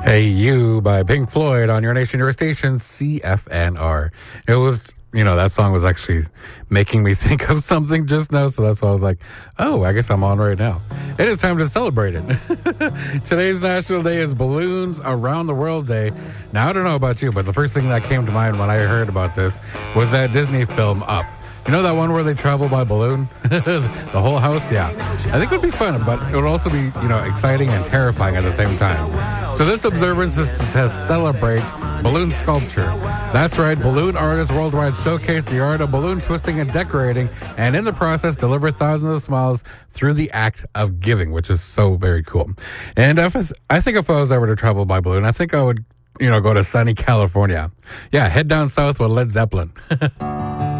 Hey You by Pink Floyd on your nation, your station, CFNR. It was, that song was actually making me think of something just now, so that's why I was like, oh, I guess I'm on right now. It is time to celebrate it. Today's National Day is Balloons Around the World Day. Now, I don't know about you, but the first thing that came to mind when I heard about this was that Disney film Up. You know that one where they travel by balloon? The whole house? Yeah. I think it would be fun, but it would also be, exciting and terrifying at the same time. So this observance is to celebrate balloon sculpture. That's right, balloon artists worldwide showcase the art of balloon twisting and decorating, and in the process deliver thousands of smiles through the act of giving, which is so very cool. And I think if I was ever to travel by balloon, I think I would, go to sunny California. Yeah, head down south with Led Zeppelin.